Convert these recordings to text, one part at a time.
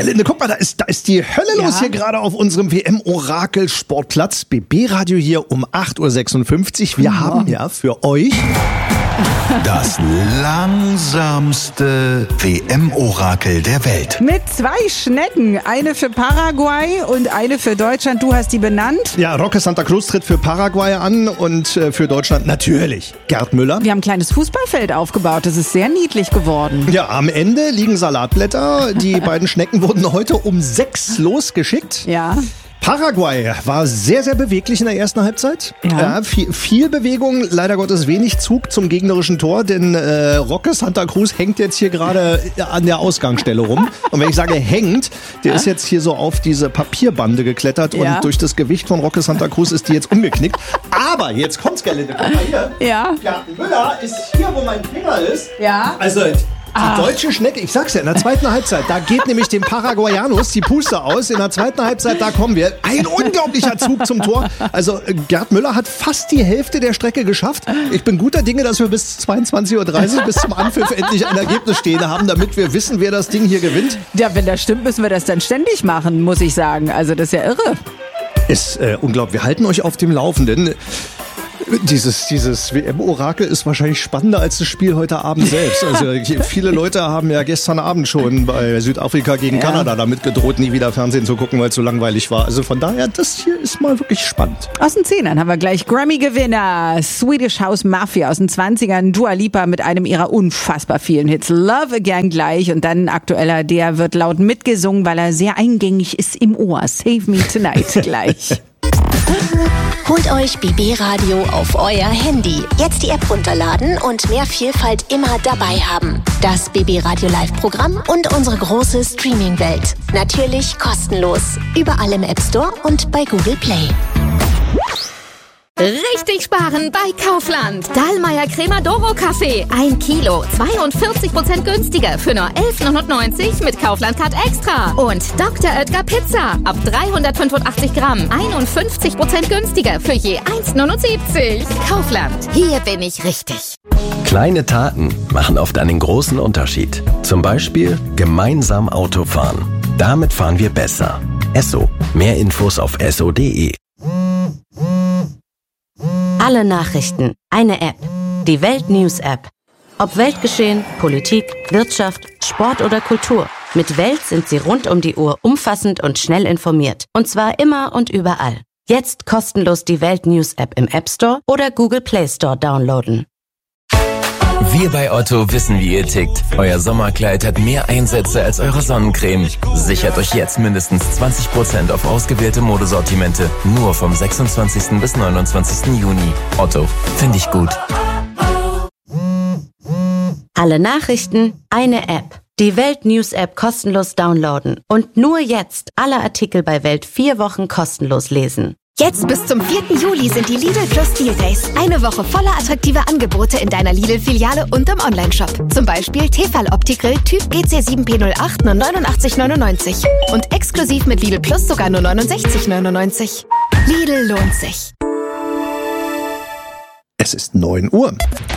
Gerlinde, guck mal, da ist die Hölle los hier gerade auf unserem WM-Orakel-Sportplatz. BB-Radio hier um 8.56 Uhr. Wir haben ja für euch das langsamste WM-Orakel der Welt. Mit 2 Schnecken. Eine für Paraguay und eine für Deutschland. Du hast die benannt. Ja, Roque Santa Cruz tritt für Paraguay an und für Deutschland natürlich Gerd Müller. Wir haben ein kleines Fußballfeld aufgebaut. Das ist sehr niedlich geworden. Ja, am Ende liegen Salatblätter. Die beiden Schnecken wurden heute um 6 losgeschickt. Ja. Paraguay war sehr, sehr beweglich in der ersten Halbzeit. Ja. Viel Bewegung, leider Gottes wenig Zug zum gegnerischen Tor, denn Roque Santa Cruz hängt jetzt hier gerade an der Ausgangsstelle rum. Und wenn ich sage hängt, der ist jetzt hier so auf diese Papierbande geklettert und durch das Gewicht von Roque Santa Cruz ist die jetzt umgeknickt. Aber jetzt kommt's, Gerlinde, guck mal hier. Ja. Gerd Müller ist hier, wo mein Finger ist. Ja. Also die deutsche Schnecke, ich sag's ja, in der zweiten Halbzeit, da geht nämlich dem Paraguayanus die Puste aus. In der zweiten Halbzeit, da kommen wir. Ein unglaublicher Zug zum Tor. Also Gerd Müller hat fast die Hälfte der Strecke geschafft. Ich bin guter Dinge, dass wir bis 22.30 Uhr, bis zum Anpfiff endlich ein Ergebnis stehen haben, damit wir wissen, wer das Ding hier gewinnt. Ja, wenn das stimmt, müssen wir das dann ständig machen, muss ich sagen. Also das ist ja irre. Ist unglaublich. Wir halten euch auf dem Laufenden. Dieses WM-Orakel ist wahrscheinlich spannender als das Spiel heute Abend selbst. Also viele Leute haben ja gestern Abend schon bei Südafrika gegen Kanada damit gedroht, nie wieder Fernsehen zu gucken, weil es so langweilig war. Also von daher, das hier ist mal wirklich spannend. Aus den 10ern haben wir gleich Grammy-Gewinner Swedish House Mafia aus den 20ern. Dua Lipa mit einem ihrer unfassbar vielen Hits. Love Again gleich. Und dann ein aktueller, der wird laut mitgesungen, weil er sehr eingängig ist im Ohr. Save Me Tonight gleich. Holt euch BB Radio auf euer Handy. Jetzt die App runterladen und mehr Vielfalt immer dabei haben. Das BB Radio Live-Programm und unsere große Streaming-Welt. Natürlich kostenlos. Überall im App Store und bei Google Play. Richtig sparen bei Kaufland. Dallmayr Cremadoro Kaffee. 1 Kilo, 42% günstiger für nur 11,99 mit Kaufland Card Extra. Und Dr. Oetker Pizza. Ab 385 Gramm. 51% günstiger für je 1,79. Kaufland. Hier bin ich richtig. Kleine Taten machen oft einen großen Unterschied. Zum Beispiel gemeinsam Auto fahren. Damit fahren wir besser. Esso. Mehr Infos auf esso.de. Alle Nachrichten, eine App. Die Welt News App. Ob Weltgeschehen, Politik, Wirtschaft, Sport oder Kultur. Mit Welt sind Sie rund um die Uhr umfassend und schnell informiert. Und zwar immer und überall. Jetzt kostenlos die Welt News App im App Store oder Google Play Store downloaden. Wir bei Otto wissen, wie ihr tickt. Euer Sommerkleid hat mehr Einsätze als eure Sonnencreme. Sichert euch jetzt mindestens 20% auf ausgewählte Modesortimente. Nur vom 26. bis 29. Juni. Otto, finde ich gut. Alle Nachrichten, eine App. Die Welt News App kostenlos downloaden. Und nur jetzt alle Artikel bei Welt 4 Wochen kostenlos lesen. Jetzt bis zum 4. Juli sind die Lidl Plus Deal Days. Eine Woche voller attraktiver Angebote in deiner Lidl-Filiale und im Onlineshop. Zum Beispiel Tefal Opti-Grill Typ GC7P08 nur 89,99. Und exklusiv mit Lidl Plus sogar nur 69,99. Lidl lohnt sich. Es ist 9 Uhr.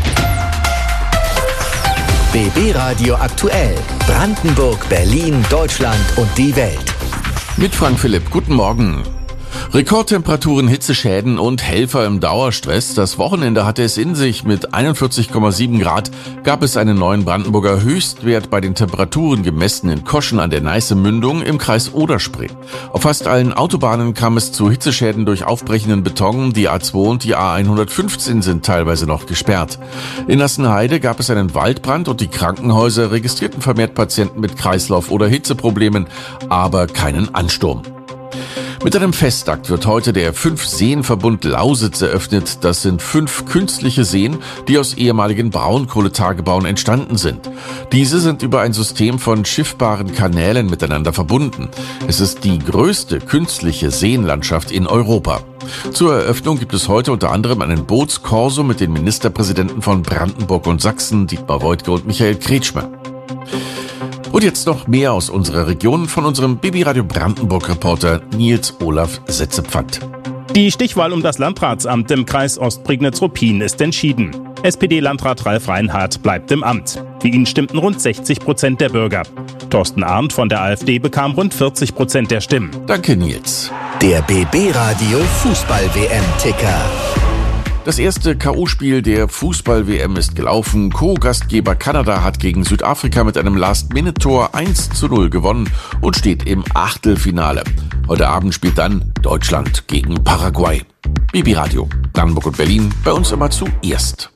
BB Radio aktuell. Brandenburg, Berlin, Deutschland und die Welt. Mit Frank Philipp, guten Morgen. Rekordtemperaturen, Hitzeschäden und Helfer im Dauerstress. Das Wochenende hatte es in sich. Mit 41,7 Grad gab es einen neuen Brandenburger Höchstwert bei den Temperaturen gemessen in Koschen an der Neiße-Mündung im Kreis Oder-Spree. Auf fast allen Autobahnen kam es zu Hitzeschäden durch aufbrechenden Beton. Die A2 und die A115 sind teilweise noch gesperrt. In Nassenheide gab es einen Waldbrand und die Krankenhäuser registrierten vermehrt Patienten mit Kreislauf- oder Hitzeproblemen, aber keinen Ansturm. Mit einem Festakt wird heute der 5-Seen-Verbund Lausitz eröffnet. Das sind 5 künstliche Seen, die aus ehemaligen Braunkohletagebauen entstanden sind. Diese sind über ein System von schiffbaren Kanälen miteinander verbunden. Es ist die größte künstliche Seenlandschaft in Europa. Zur Eröffnung gibt es heute unter anderem einen Bootskorso mit den Ministerpräsidenten von Brandenburg und Sachsen, Dietmar Woidke und Michael Kretschmer. Und jetzt noch mehr aus unserer Region von unserem BB Radio Brandenburg-Reporter Nils Olaf Setzepfand. Die Stichwahl um das Landratsamt im Kreis Ostprignitz-Ruppin ist entschieden. SPD-Landrat Ralf Reinhardt bleibt im Amt. Für ihn stimmten rund 60% der Bürger. Thorsten Arndt von der AfD bekam rund 40% der Stimmen. Danke, Nils. Der BB Radio Fußball-WM-Ticker. Das erste K.O.-Spiel der Fußball-WM ist gelaufen. Co-Gastgeber Kanada hat gegen Südafrika mit einem Last-Minute-Tor 1:0 gewonnen und steht im Achtelfinale. Heute Abend spielt dann Deutschland gegen Paraguay. BB Radio, Brandenburg und Berlin, bei uns immer zuerst.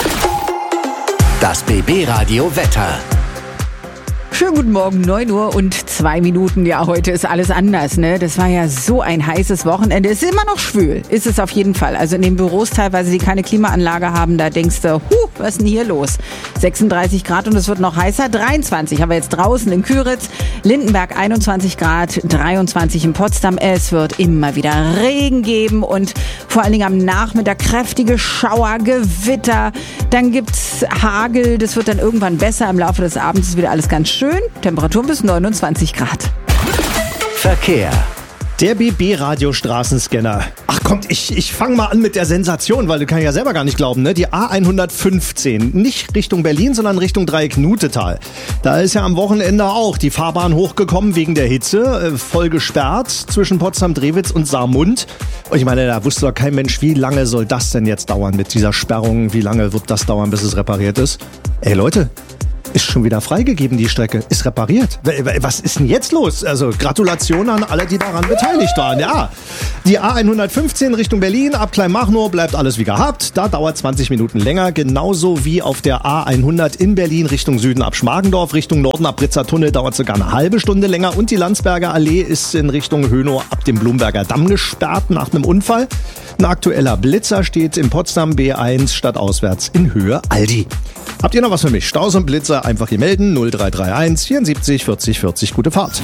Das BB Radio Wetter. Schönen guten Morgen, 9 Uhr und 2 Minuten. Ja, heute ist alles anders, ne? Das war ja so ein heißes Wochenende. Es ist immer noch schwül, ist es auf jeden Fall. Also in den Büros teilweise, die keine Klimaanlage haben, da denkst du, was ist denn hier los? 36 Grad und es wird noch heißer. 23 haben wir jetzt draußen in Küritz. Lindenberg 21 Grad, 23 in Potsdam. Es wird immer wieder Regen geben und vor allen Dingen am Nachmittag kräftige Schauer, Gewitter. Dann gibt's Hagel. Das wird dann irgendwann besser. Im Laufe des Abends ist wieder alles ganz schön. Temperatur bis 29 Grad. Verkehr. Der BB-Radio-Straßenscanner. Ach kommt, ich fange mal an mit der Sensation, weil du kannst ja selber gar nicht glauben, ne? Die A115, nicht Richtung Berlin, sondern Richtung Dreieck-Nutetal. Da ist ja am Wochenende auch die Fahrbahn hochgekommen wegen der Hitze, voll gesperrt zwischen Potsdam-Drewitz und Saarmund. Und ich meine, da wusste doch kein Mensch, wie lange soll das denn jetzt dauern mit dieser Sperrung? Wie lange wird das dauern, bis es repariert ist? Ey Leute, ist schon wieder freigegeben, die Strecke. Ist repariert. Was ist denn jetzt los? Also Gratulation an alle, die daran beteiligt waren. Ja, die A115 Richtung Berlin, ab Kleinmachnow bleibt alles wie gehabt. Da dauert 20 Minuten länger. Genauso wie auf der A100 in Berlin Richtung Süden ab Schmargendorf. Richtung Norden ab Britzer Tunnel dauert sogar eine halbe Stunde länger. Und die Landsberger Allee ist in Richtung Hönow ab dem Blumberger Damm gesperrt nach einem Unfall. Ein aktueller Blitzer steht in Potsdam B1 stadtauswärts in Höhe Aldi. Habt ihr noch was für mich? Staus und Blitzer einfach hier melden. 0331 74 40 40. Gute Fahrt.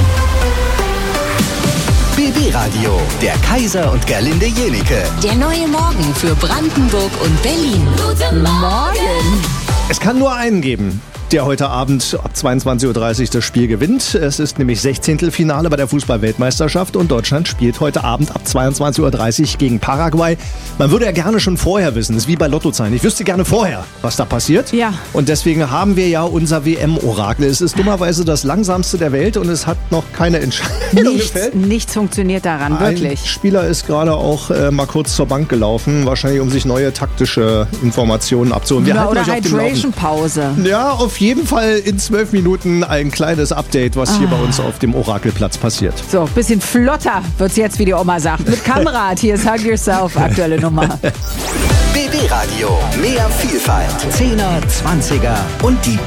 BB Radio, der Kaiser und Gerlinde Jenike. Der neue Morgen für Brandenburg und Berlin. Guten Morgen! Es kann nur einen geben, der heute Abend ab 22.30 Uhr das Spiel gewinnt. Es ist nämlich 16. Finale bei der Fußball-Weltmeisterschaft und Deutschland spielt heute Abend ab 22.30 Uhr gegen Paraguay. Man würde ja gerne schon vorher wissen, das ist wie bei Lottozahlen. Ich wüsste gerne vorher, was da passiert. Ja. Und deswegen haben wir ja unser WM-Orakel. Es ist dummerweise das langsamste der Welt und es hat noch keine Entscheidung gefällt. Nichts funktioniert daran, wirklich. Ein Spieler ist gerade auch mal kurz zur Bank gelaufen, wahrscheinlich um sich neue taktische Informationen abzuholen. Wir oder Hydration-Pause. Ja, auf jeden Fall in 12 Minuten ein kleines Update, was hier bei uns auf dem Orakelplatz passiert. So, ein bisschen flotter wird's jetzt, wie die Oma sagt. Mit Kamrad, hier ist Hug Yourself, aktuelle Nummer. BB Radio, mehr Vielfalt, 10er, 20er und die